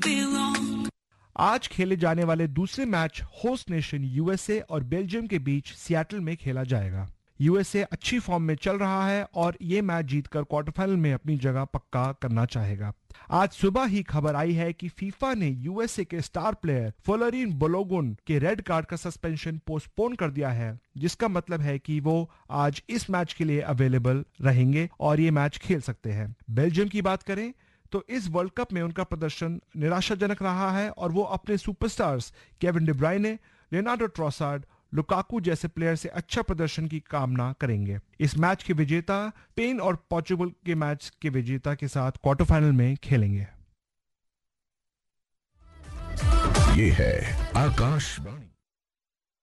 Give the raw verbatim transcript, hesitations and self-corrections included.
आज खेले जाने वाले दूसरे मैच होस्ट नेशन यूएसए और बेल्जियम के बीच सियाटल में खेला जाएगा। यूएसए अच्छी फॉर्म में चल रहा है और ये मैच जीतकर क्वार्टर फाइनल में अपनी जगह पक्का करना चाहेगा। आज सुबह ही खबर आई है कि फीफा ने यूएसए के स्टार प्लेयर फोलरीन बोलोगुन के रेड कार्ड का सस्पेंशन पोस्टपोन कर दिया है, जिसका मतलब है कि वो आज इस मैच के लिए अवेलेबल रहेंगे और ये मैच खेल सकते हैं। बेल्जियम की बात करें तो इस वर्ल्ड कप में उनका प्रदर्शन निराशाजनक रहा है और वो अपने superstars Kevin De ब्रुयने, Leonardo Trossard, Lukaku जैसे प्लेयर से अच्छा प्रदर्शन की कामना करेंगे। इस मैच के विजेता स्पेन और पोर्चुगल के मैच के विजेता के साथ क्वार्टर फाइनल में खेलेंगे। ये है आकाशवाणी।